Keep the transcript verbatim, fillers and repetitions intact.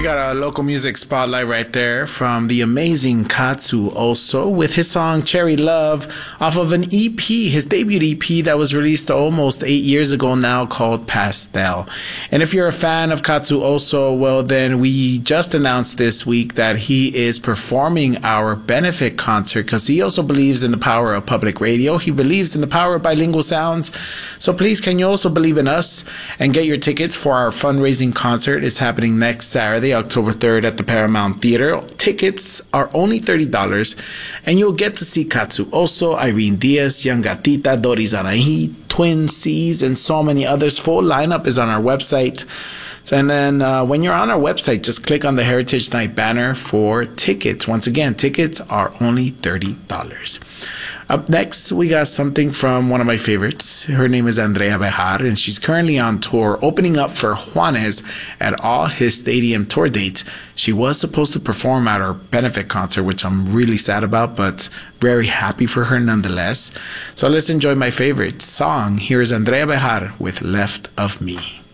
got a local music spotlight right there from the amazing Katsu Oso with his song Cherry Love off of an E P, his debut E P that was released almost eight years ago now called Pastel. And if you're a fan of Katsu Oso, well then we just announced this week that he is performing our benefit concert because he also believes in the power of public radio. He believes in the power of bilingual sounds. So please, can you also believe in us and get your tickets for our fundraising concert? It's happening next Saturday, October third at the Paramount Theater. Tickets are only thirty dollars, and you'll get to see Katsu Oso, Irene Diaz, Young Gatita, Doris Anahi, Twin C's, and so many others. Full lineup is on our website. So, and then uh, when you're on our website, just click on the Heritage Night banner for tickets. Once again, tickets are only thirty dollars. Up next, we got something from one of my favorites. Her name is Andrea Bejar, and she's currently on tour, opening up for Juanes at all his stadium tour dates. She was supposed to perform at our benefit concert, which I'm really sad about, but very happy for her nonetheless. So let's enjoy my favorite song. Here is Andrea Bejar with Left of Me.